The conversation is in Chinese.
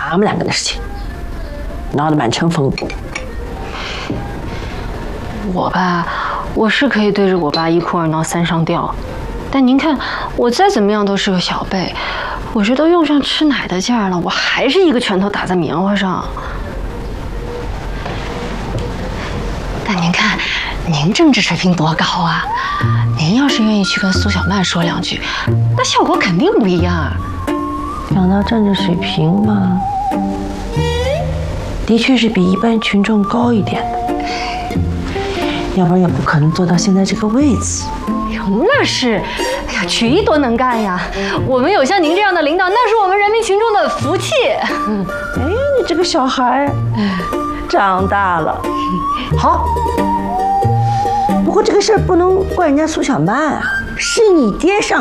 他们两个的事情，闹得满城风雨。 我吧，我是可以对着我爸一哭二闹三上吊，但您看我再怎么样都是个小辈，我这都用上吃奶的劲儿了，我还是一个拳头打在棉花上。但您看，您政治水平多高啊！您要是愿意去跟苏小曼说两句，那效果肯定不一样啊。 讲到政治水平嘛，的确是比一般群众高一点的，要不然也不可能做到现在这个位子。 哟，那是，哎呀，曲艺多能干呀！我们有像您这样的领导，那是我们人民群众的福气。 哎，你这个小孩长大了。好，不过这个事儿不能怪人家苏小曼啊，是你爹上